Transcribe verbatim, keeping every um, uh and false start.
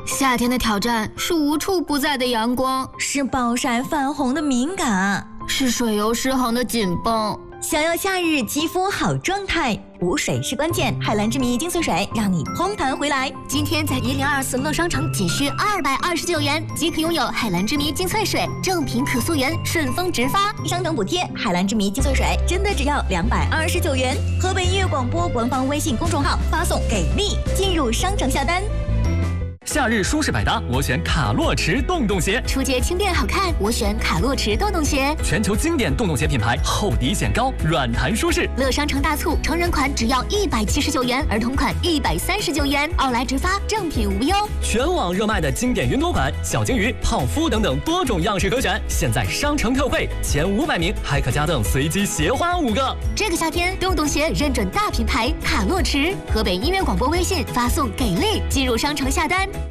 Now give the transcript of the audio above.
夏天的挑战是无处不在的阳光， 是暴晒泛红的敏感， 是水油失衡的紧绷。 想要夏日肌肤好状态，补水是关键。海蓝之谜精粹水让你嘭弹回来。 今天在一零二四乐商城仅需二百二十九元即可拥有海蓝之谜精粹水，正品可溯源，顺丰直发， 商城补贴。海蓝之谜精粹水真的只要两百二十九元。河北音乐广播官方微信公众号发送给力进入商城下单。 夏日舒适百搭，我选卡洛驰洞洞鞋。 出街轻便好看，我选卡洛驰洞洞鞋。 全球经典洞洞鞋品牌，厚底显高，软弹舒适。 乐商城大促，成人款只要一百七十九元，儿童款一百三十九元，奥莱直发，正品无忧。 全网热卖的经典云朵款、小鲸鱼、泡芙等等多种样式可选，现在商城特惠，前五百名还可加赠随机鞋花五个。 这个夏天，洞洞鞋认准大品牌卡洛驰。河北音乐广播微信发送给力进入商城下单。